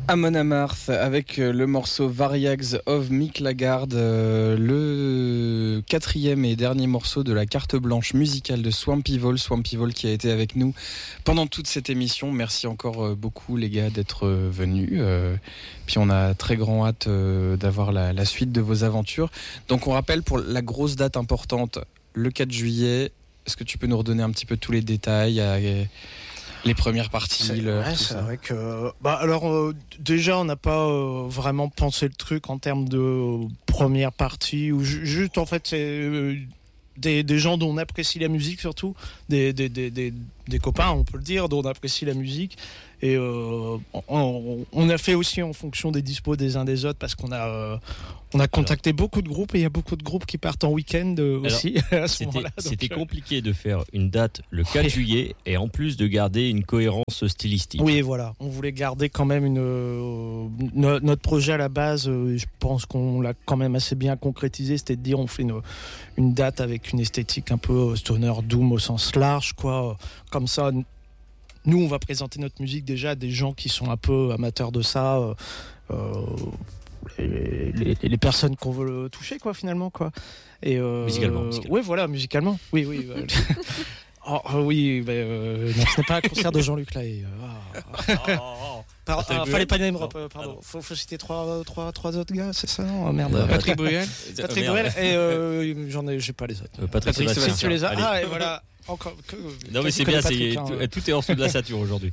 Amon Amarth avec le morceau Variags of Mick Lagarde, le quatrième et dernier morceau de la carte blanche musicale de Swampy Vole qui a été avec nous pendant toute cette émission. Merci encore beaucoup les gars d'être venus. Puis on a très grand hâte d'avoir la suite de vos aventures. Donc on rappelle pour la grosse date importante, le 4 juillet. Est-ce que tu peux nous redonner un petit peu tous les détails les premières parties, c'est vrai que déjà on n'a pas vraiment pensé le truc en termes de première partie ou juste en fait c'est des gens dont on apprécie la musique, surtout des copains, on peut le dire, dont on apprécie la musique. Et on a fait aussi en fonction des dispos des uns des autres, parce qu'on a contacté beaucoup de groupes, et il y a beaucoup de groupes qui partent en week-end aussi. Alors, c'était compliqué de faire une date le 4 juillet et en plus de garder une cohérence stylistique. Oui, voilà. On voulait garder quand même notre projet à la base. Je pense qu'on l'a quand même assez bien concrétisé. C'était de dire on fait une date avec une esthétique un peu stoner doom au sens large, quoi. Comme ça, nous, on va présenter notre musique déjà à des gens qui sont un peu amateurs de ça, les personnes qu'on veut toucher, quoi, finalement, quoi. Et musicalement. Oui, voilà, musicalement. Oui. Oui, non, ce n'est pas un concert de Jean-Luc Lahaye. Fallait pas name drop, pardon. Faut citer trois autres gars, c'est ça, non? Merde. Patrick Bruel et j'ai pas les autres. Patrick Sébastien. Tu les as. Ah, et voilà. Encore non mais c'est bien, Patrick, tout est en dessous de la ceinture aujourd'hui.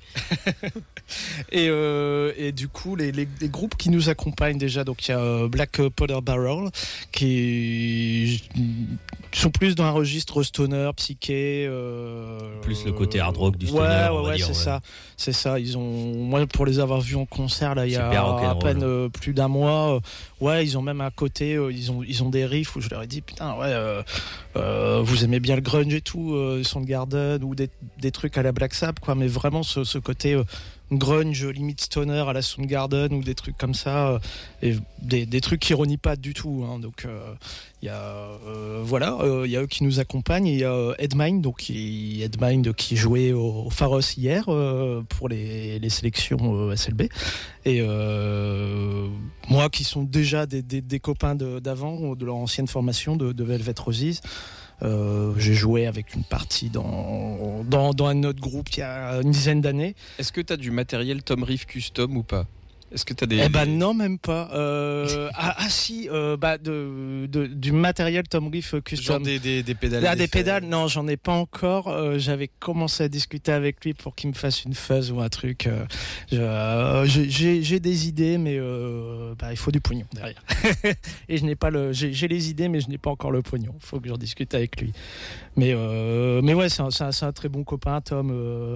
Et du coup les groupes qui nous accompagnent déjà, donc il y a Black Powder Barrel qui sont plus dans un registre stoner, psyché, plus le côté hard rock du stoner. Ouais, c'est ça. Moi, pour les avoir vus en concert là, il y a à peine plus d'un mois, ils ont même un côté, ils ont des riffs où je leur ai dit putain, vous aimez bien le grunge et tout, Soundgarden ou des trucs à la Black Sabbath, quoi, mais vraiment ce côté grunge limite stoner à la Soundgarden ou des trucs comme ça, et des trucs qui ironient pas du tout, hein. Donc il y a il y a eux qui nous accompagnent, et il y a Headmind, qui jouait au Pharos hier pour les sélections SLB, et moi qui sont déjà des copains d'avant, de leur ancienne formation de Velvet Roses. J'ai joué avec une partie dans un autre groupe il y a une dizaine d'années. Est-ce que tu as du matériel Tom Reef custom ou pas? Est-ce que tu as des... non, même pas. Si, du matériel Tom Reef custom. Genre des pédales. Des pédales, non, j'en ai pas encore. J'avais commencé à discuter avec lui pour qu'il me fasse une fuzz ou un truc. J'ai des idées, mais il faut du pognon derrière. Et je n'ai pas j'ai les idées, mais je n'ai pas encore le pognon. Il faut que j'en discute avec lui. Mais ouais, c'est un très bon copain, Tom.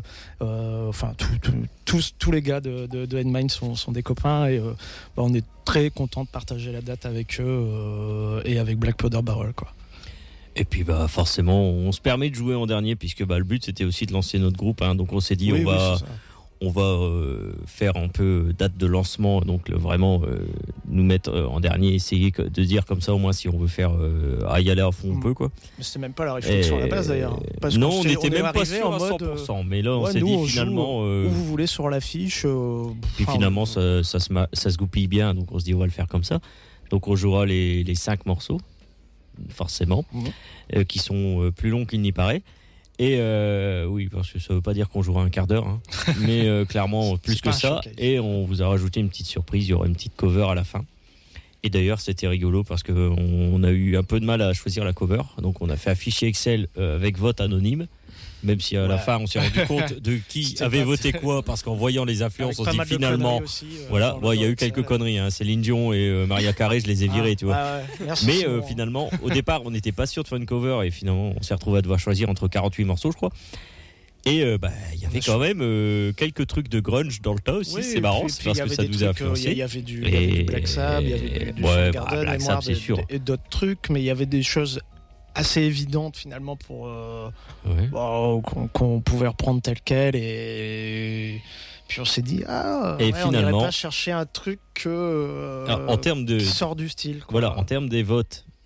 Tous les gars de Headmind sont des copains, et on est très content de partager la date avec eux et avec Black Powder Barrel, quoi. Et puis forcément on se permet de jouer en dernier, puisque le but c'était aussi de lancer notre groupe, hein. Donc on s'est dit on va faire un peu date de lancement, donc vraiment nous mettre en dernier, essayer de dire comme ça au moins si on veut faire y aller à fond on peut, quoi. Mais c'était même pas la réflexion à la base d'ailleurs. Non, on n'était même pas sûr à 100%, mais là on s'est dit finalement où vous voulez sur l'affiche. Puis finalement ça se goupille bien, donc on se dit on va le faire comme ça. Donc on jouera les 5 morceaux forcément, qui sont plus longs qu'il n'y paraît. Et oui, parce que ça veut pas dire qu'on jouera un quart d'heure, hein. Mais clairement plus que ça. Et on vous a rajouté une petite surprise, il y aura une petite cover à la fin. Et d'ailleurs c'était rigolo parce que on a eu un peu de mal à choisir la cover, donc on a fait un fichier Excel avec vote anonyme. Même si à la fin on s'est rendu compte de qui avait voté quoi, parce qu'en voyant les influences on se dit finalement aussi, il y a eu quelques conneries, hein. Céline Dion et Maria Carey, je les ai virés, tu vois. Mais finalement au départ on n'était pas sûr de faire une cover, et finalement on s'est retrouvé à devoir choisir entre 48 morceaux, je crois. Et il y avait quand même quelques trucs de grunge dans le tas aussi, c'est marrant, c'est parce que ça nous a influencé. Il y avait du Black Sabbath, il y avait du Soundgarden, Black Sabbath, c'est sûr, et d'autres trucs, mais il y avait des choses assez évidente finalement pour qu'on pouvait reprendre tel quel, et puis on s'est dit finalement on n'irait pas chercher un truc en termes de qui sort du style, quoi. Voilà, en termes des votes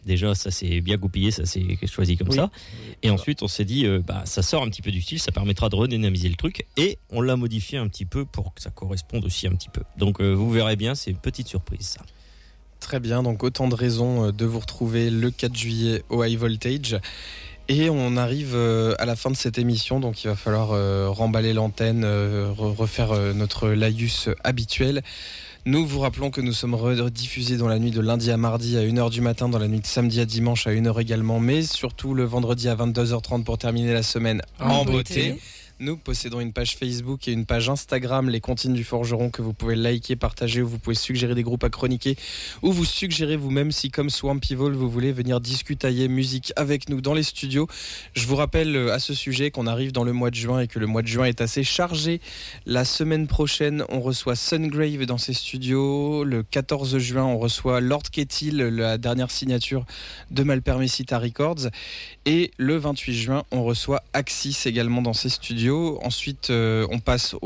Déjà, ça c'est bien goupillé, ça c'est choisi comme ça. Et ensuite, on s'est dit, ça sort un petit peu du style, ça permettra de redynamiser le truc. Et on l'a modifié un petit peu pour que ça corresponde aussi un petit peu. Donc vous verrez bien, c'est une petite surprise ça. Très bien, donc autant de raisons de vous retrouver le 4 juillet au High Voltage. Et on arrive à la fin de cette émission, donc il va falloir remballer l'antenne, refaire notre laïus habituel. Nous vous rappelons que nous sommes rediffusés dans la nuit de lundi à mardi à 1h du matin, dans la nuit de samedi à dimanche à 1h également, mais surtout le vendredi à 22h30 pour terminer la semaine en beauté. Nous possédons une page Facebook et une page Instagram, les Comptines du Forgeron, que vous pouvez liker, partager, où vous pouvez suggérer des groupes à chroniquer, ou vous suggérer vous-même si, comme Swampy Vol, vous voulez venir discutailler musique avec nous dans les studios. Je vous rappelle à ce sujet qu'on arrive dans le mois de juin et que le mois de juin est assez chargé. La semaine prochaine, on reçoit Sungrave dans ses studios. Le 14 juin, on reçoit Lord Kettil, la dernière signature de Malpermesita Records. Et le 28 juin, on reçoit Axis également dans ses studios. Ensuite, on passe